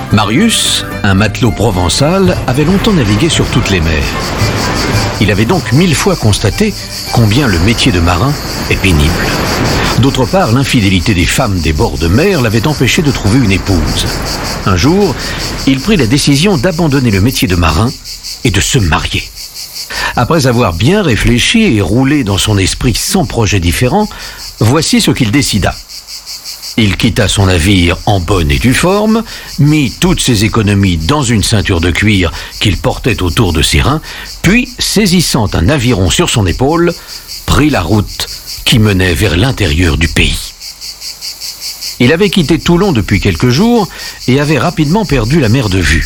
Marius, un matelot provençal, avait longtemps navigué sur toutes les mers. Il avait donc 1000 fois constaté combien le métier de marin est pénible. D'autre part, l'infidélité des femmes des bords de mer l'avait empêché de trouver une épouse. Un jour, il prit la décision d'abandonner le métier de marin et de se marier. Après avoir bien réfléchi et roulé dans son esprit 100 projets différents, voici ce qu'il décida. Il quitta son navire en bonne et due forme, mit toutes ses économies dans une ceinture de cuir qu'il portait autour de ses reins, puis, saisissant un aviron sur son épaule, prit la route qui menait vers l'intérieur du pays. Il avait quitté Toulon depuis quelques jours et avait rapidement perdu la mer de vue.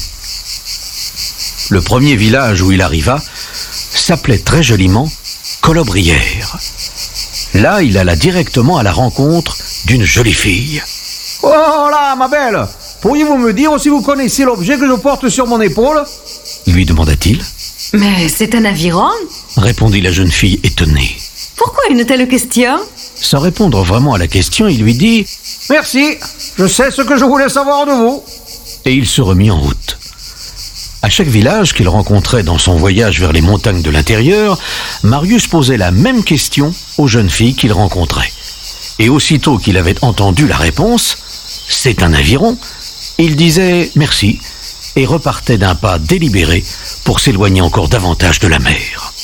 Le premier village où il arriva s'appelait très joliment Colobrières. Là, il alla directement à la rencontre d'une jolie fille. « Oh là, ma belle, pourriez-vous me dire si vous connaissez l'objet que je porte sur mon épaule ?» lui demanda-t-il. « Mais c'est un aviron ?» répondit la jeune fille étonnée. « Pourquoi une telle question ?» Sans répondre vraiment à la question, il lui dit « Merci, je sais ce que je voulais savoir de vous. » Et il se remit en route. À chaque village qu'il rencontrait dans son voyage vers les montagnes de l'intérieur, Marius posait la même question aux jeunes filles qu'il rencontrait. Et aussitôt qu'il avait entendu la réponse, « C'est un aviron », il disait « merci » et repartait d'un pas délibéré pour s'éloigner encore davantage de la mer.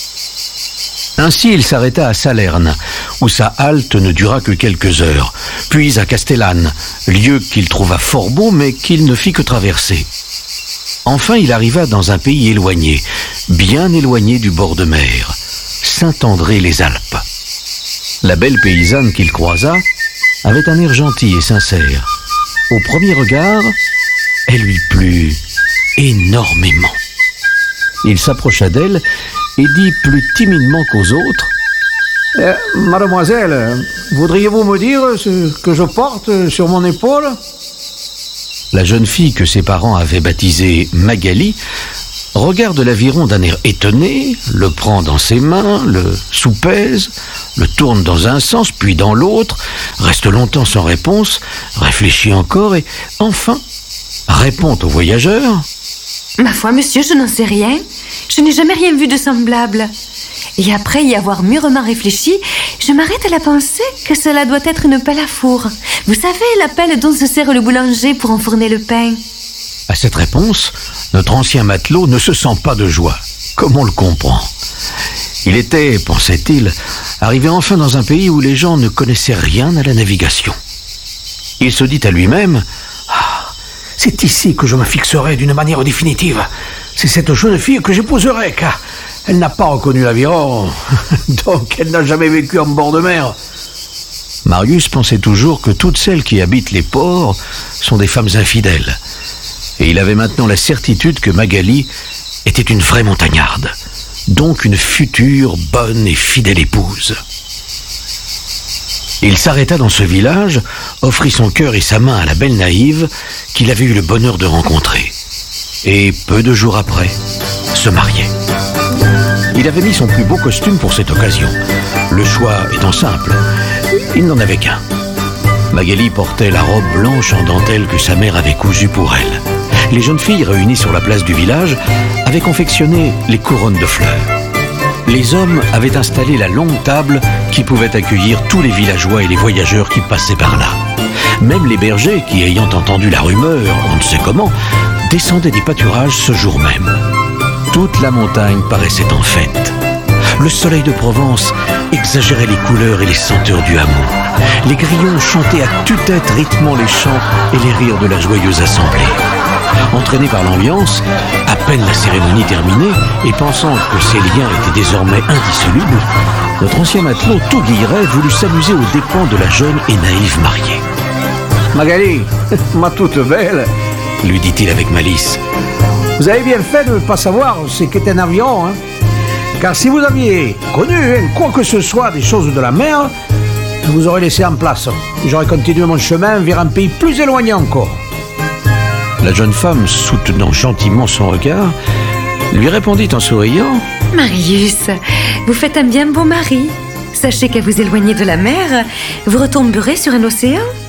Ainsi, il s'arrêta à Salerne, où sa halte ne dura que quelques heures, puis à Castellane, lieu qu'il trouva fort beau mais qu'il ne fit que traverser. Enfin, il arriva dans un pays éloigné, bien éloigné du bord de mer, Saint-André-les-Alpes. La belle paysanne qu'il croisa avait un air gentil et sincère. Au premier regard, elle lui plut énormément. Il s'approcha d'elle et dit plus timidement qu'aux autres « Mademoiselle, voudriez-vous me dire ce que je porte sur mon épaule ?» La jeune fille que ses parents avaient baptisée Magali regarde l'aviron d'un air étonné, le prend dans ses mains, le soupèse, le tourne dans un sens puis dans l'autre, reste longtemps sans réponse, réfléchit encore et enfin répond au voyageur. « Ma foi, monsieur, je n'en sais rien. Je n'ai jamais rien vu de semblable. Et après y avoir mûrement réfléchi, je m'arrête à la pensée que cela doit être une pelle à four. Vous savez, la pelle dont se sert le boulanger pour enfourner le pain. » À cette réponse, notre ancien matelot ne se sent pas de joie, comme on le comprend. Il était, pensait-il, arrivé enfin dans un pays où les gens ne connaissaient rien à la navigation. Il se dit à lui-même « C'est ici que je me fixerai d'une manière définitive. C'est cette jeune fille que j'épouserai, car elle n'a pas reconnu l'aviron, donc elle n'a jamais vécu en bord de mer. » Marius pensait toujours que toutes celles qui habitent les ports sont des femmes infidèles. Et il avait maintenant la certitude que Magali était une vraie montagnarde, donc une future bonne et fidèle épouse. Il s'arrêta dans ce village, offrit son cœur et sa main à la belle naïve qu'il avait eu le bonheur de rencontrer. Et peu de jours après, se mariait. Il avait mis son plus beau costume pour cette occasion, le choix étant simple. Il n'en avait qu'un. Magali portait la robe blanche en dentelle que sa mère avait cousue pour elle. Les jeunes filles réunies sur la place du village avaient confectionné les couronnes de fleurs. Les hommes avaient installé la longue table qui pouvait accueillir tous les villageois et les voyageurs qui passaient par là. Même les bergers qui, ayant entendu la rumeur, on ne sait comment, descendaient des pâturages ce jour même. Toute la montagne paraissait en fête. Le soleil de Provence exagérait les couleurs et les senteurs du hameau. Les grillons chantaient à tue-tête rythmant les chants et les rires de la joyeuse assemblée. Entraîné par l'ambiance, à peine la cérémonie terminée, et pensant que ces liens étaient désormais indissolubles, notre ancien matelot tout guilleret voulut s'amuser aux dépens de la jeune et naïve mariée. « Magali, ma toute belle, » lui dit-il avec malice. « Vous avez bien fait de ne pas savoir ce qu'est un aviron, hein? Car si vous aviez connu quoi que ce soit des choses de la mer, je vous aurais laissé en place. J'aurais continué mon chemin vers un pays plus éloigné encore. » La jeune femme, soutenant gentiment son regard, lui répondit en souriant. « Marius, vous faites un bien beau mari. Sachez qu'à vous éloigner de la mer, vous retomberez sur un océan.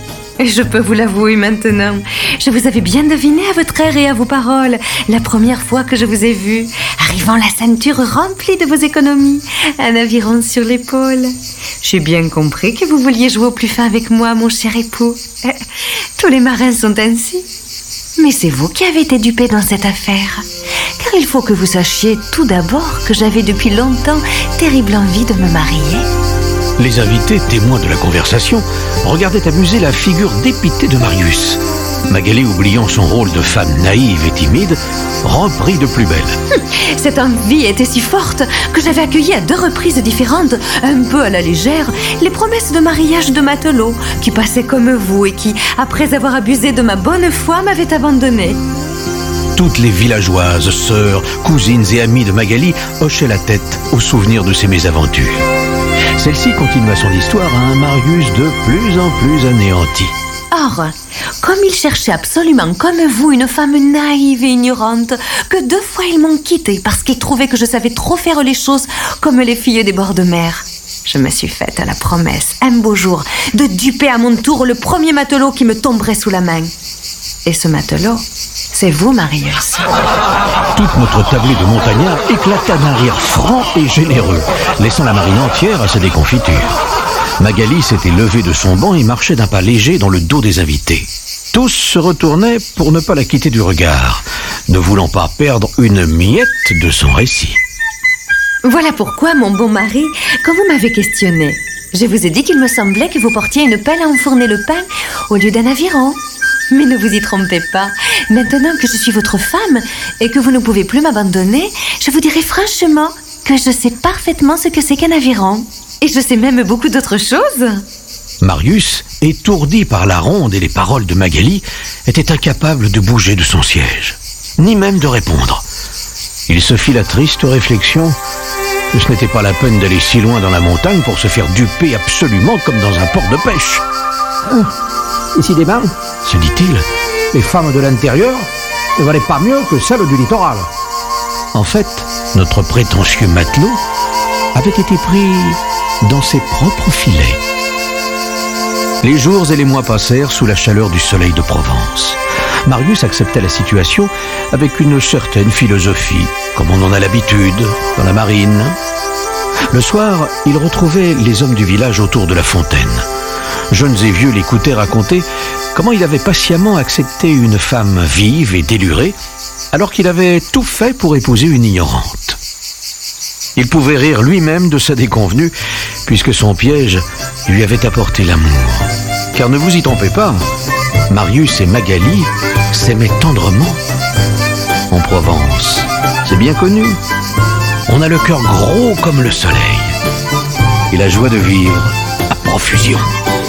Et je peux vous l'avouer maintenant, je vous avais bien deviné à votre air et à vos paroles la première fois que je vous ai vu, arrivant la ceinture remplie de vos économies, un aviron sur l'épaule. J'ai bien compris que vous vouliez jouer au plus fin avec moi, mon cher époux. Tous les marins sont ainsi. Mais c'est vous qui avez été dupé dans cette affaire. Car il faut que vous sachiez tout d'abord que j'avais depuis longtemps terrible envie de me marier. Les invités, témoins de la conversation, regardaient amuser la figure dépitée de Marius. Magali, oubliant son rôle de femme naïve et timide, reprit de plus belle. Cette envie était si forte que j'avais accueilli à 2 reprises différentes, un peu à la légère, les promesses de mariage de matelots qui passaient comme vous et qui, après avoir abusé de ma bonne foi, m'avaient abandonnée. Toutes les villageoises, sœurs, cousines et amies de Magali hochaient la tête au souvenir de ces mésaventures. Celle-ci continua son histoire à un Marius de plus en plus anéanti. Or, comme il cherchait absolument, comme vous, une femme naïve et ignorante, que 2 fois ils m'ont quittée parce qu'ils trouvaient que je savais trop faire les choses comme les filles des bords de mer, je me suis faite à la promesse, un beau jour, de duper à mon tour le premier matelot qui me tomberait sous la main. Et ce matelot, c'est vous, Marius. Toute notre tablée de montagnards éclata d'un rire franc et généreux, laissant la marine entière à sa déconfiture. Magali s'était levée de son banc et marchait d'un pas léger dans le dos des invités. Tous se retournaient pour ne pas la quitter du regard, ne voulant pas perdre une miette de son récit. Voilà pourquoi, mon bon mari, quand vous m'avez questionné, je vous ai dit qu'il me semblait que vous portiez une pelle à enfourner le pain au lieu d'un aviron. Mais ne vous y trompez pas. Maintenant que je suis votre femme et que vous ne pouvez plus m'abandonner, je vous dirai franchement que je sais parfaitement ce que c'est qu'un aviron. Et je sais même beaucoup d'autres choses. Marius, étourdi par la ronde et les paroles de Magali, était incapable de bouger de son siège, ni même de répondre. Il se fit la triste réflexion que ce n'était pas la peine d'aller si loin dans la montagne pour se faire duper absolument comme dans un port de pêche. Décidément, Se dit-il. les femmes de l'intérieur ne valaient pas mieux que celles du littoral. En fait, notre prétentieux matelot avait été pris dans ses propres filets. Les jours et les mois passèrent sous la chaleur du soleil de Provence. Marius acceptait la situation avec une certaine philosophie, comme on en a l'habitude dans la marine. Le soir, il retrouvait les hommes du village autour de la fontaine. Jeunes et vieux l'écoutaient raconter comment il avait patiemment accepté une femme vive et délurée, alors qu'il avait tout fait pour épouser une ignorante. Il pouvait rire lui-même de sa déconvenue, puisque son piège lui avait apporté l'amour. Car ne vous y trompez pas, Marius et Magali s'aimaient tendrement. En Provence, c'est bien connu, on a le cœur gros comme le soleil et la joie de vivre à profusion.